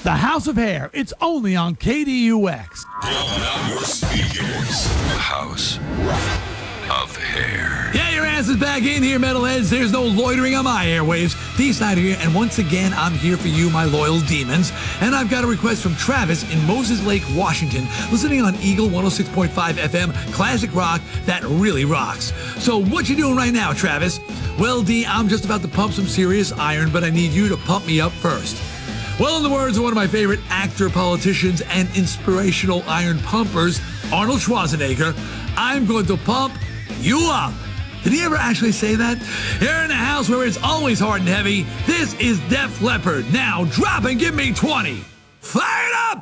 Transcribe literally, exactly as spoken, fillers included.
The House of Hair. It's only on K D U X. Open up your speakers. House of Hair. Yeah, your ass is back in here, metalheads. There's no loitering on my airwaves. D Snyder here, and once again, I'm here for you, my loyal demons. And I've got a request from Travis in Moses Lake, Washington, listening on Eagle one oh six point five F M, classic rock that really rocks. So what you doing right now, Travis? Well, D, I'm just about to pump some serious iron, but I need you to pump me up first. Well, in the words of one of my favorite actor, politicians, and inspirational iron pumpers, Arnold Schwarzenegger, I'm going to pump you up. Did he ever actually say that? Here in the house where it's always hard and heavy, this is Def Leppard. Now drop and give me twenty. Fire it up!